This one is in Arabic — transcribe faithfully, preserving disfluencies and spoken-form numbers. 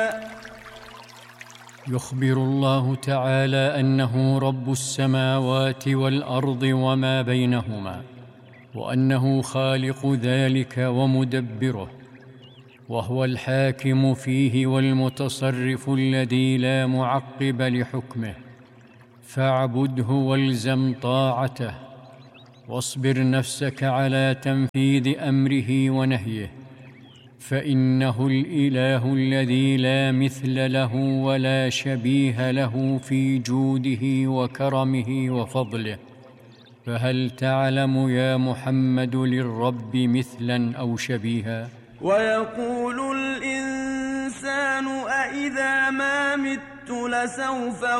يخبر الله تعالى أنه رب السماوات والأرض وما بينهما، وأنه خالق ذلك ومدبره، وهو الحاكم فيه والمتصرف الذي لا معقب لحكمه، فاعبده والزم طاعته، واصبر نفسك على تنفيذ أمره ونهيه، فإنه الإله الذي لا مثل له ولا شبيه له في جوده وكرمه وفضله. فهل تعلم يا محمد للرب مثلا أو شبيها؟ ويقول الإنسان أإذا ما مت لسوف